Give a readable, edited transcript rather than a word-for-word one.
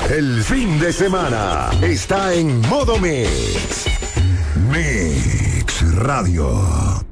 El fin de semana está en modo Mix. Mix Radio.